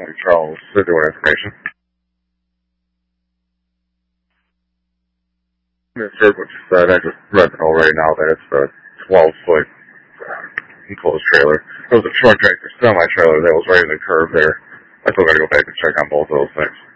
Tony Charles, Civil Information. I'm not sure what you said. I just read it already now that it's a 12-foot enclosed trailer. It was a short tractor semi-trailer that was right in the curve there. I still got to go back and check on both of those things.